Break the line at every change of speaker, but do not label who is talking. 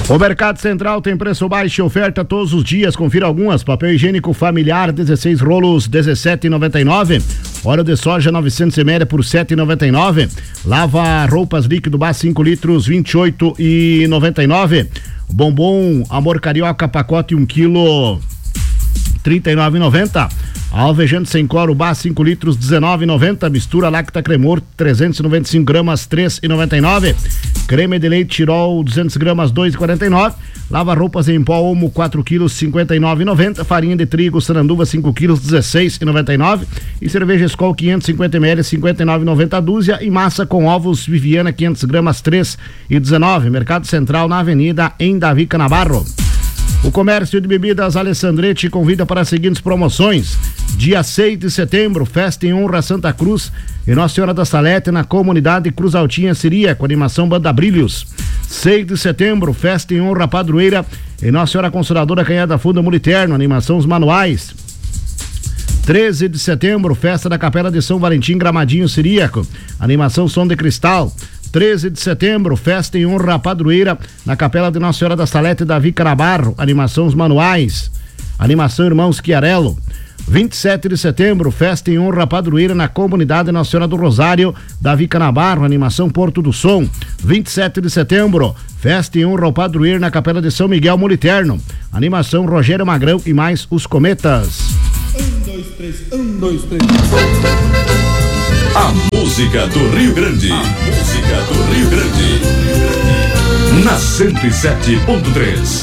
O Mercado Central tem preço baixo e oferta todos os dias. Confira algumas. Papel higiênico familiar 16 rolos 17,99. Óleo de soja 900 ml por 7,99. Lava roupas líquido Bá 5 litros 28,99. Bombom Amor Carioca pacote 1 quilo 39,90. Alvejante sem cloro Bá 5 litros 19,90. Mistura Lacta Cremor 395 gramas 3,99. Creme de leite Tirol 200 gramas 2,49. Lava roupas em pó Omo 4 quilos 59,90. Farinha de trigo Saranduva 5 quilos 16,99. E cerveja Skol 550 ml 59,90 a dúzia. E massa com ovos Viviana 500 gramas 3,19. Mercado Central na Avenida em Davi Canabarro. O comércio de bebidas Alessandrete convida para as seguintes promoções. Dia 6 de setembro, festa em honra a Santa Cruz e Nossa Senhora da Salete na comunidade Cruz Altinha Siria, com animação Banda Brilhos. 6 de setembro, festa em honra a Padroeira e Nossa Senhora Consoladora Canhada Funda Muliterno, animação Os Manuais. 13 de setembro, festa da Capela de São Valentim Gramadinho Siríaco, animação Som de Cristal. 13 de setembro, festa em honra à Padroeira na Capela de Nossa Senhora da Salete Davi Canabarro, animação Os Manuais, animação Irmãos Schiarello. 27 de setembro, festa em honra à Padroeira na comunidade Nossa Senhora do Rosário Davi Canabarro, animação Porto do Som. 27 de setembro, festa em honra ao Padroeiro na Capela de São Miguel Moliterno, animação Rogério Magrão e mais os Cometas.
1, 2, 3, 1, 2, 3.
A música do Rio Grande. A música do Rio Grande. Na 107.3.